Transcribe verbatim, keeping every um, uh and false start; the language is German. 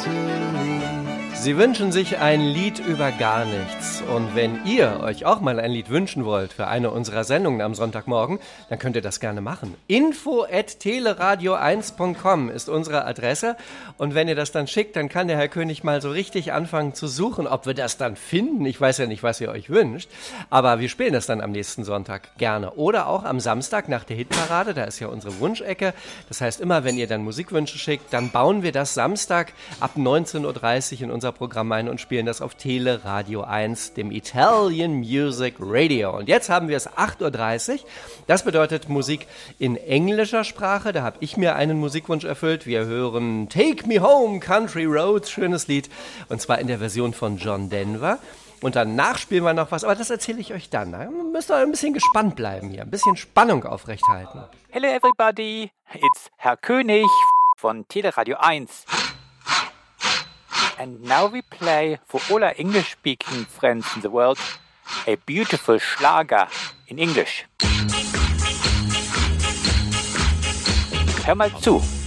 to leave. Sie wünschen sich ein Lied über gar nichts. Und wenn ihr euch auch mal ein Lied wünschen wollt für eine unserer Sendungen am Sonntagmorgen, dann könnt ihr das gerne machen. info at teleradio eins punkt com ist unsere Adresse. Und wenn ihr das dann schickt, dann kann der Herr König mal so richtig anfangen zu suchen, ob wir das dann finden. Ich weiß ja nicht, was ihr euch wünscht, aber wir spielen das dann am nächsten Sonntag gerne. Oder auch am Samstag nach der Hitparade, da ist ja unsere Wunschecke. Das heißt, immer wenn ihr dann Musikwünsche schickt, dann bauen wir das Samstag ab neunzehn Uhr dreißig in unser Programm ein und spielen das auf Teleradio eins, dem Italian Music Radio. Und jetzt haben wir es acht Uhr dreißig. Das bedeutet Musik in englischer Sprache. Da habe ich mir einen Musikwunsch erfüllt. Wir hören Take Me Home, Country Roads, schönes Lied. Und zwar in der Version von John Denver. Und danach spielen wir noch was, aber das erzähle ich euch dann. Da müsst ihr ein bisschen gespannt bleiben hier, ein bisschen Spannung aufrechthalten. Hello everybody, it's Herr König von Teleradio eins. And now we play for all our English-speaking friends in the world a beautiful Schlager in English. Hör mal zu.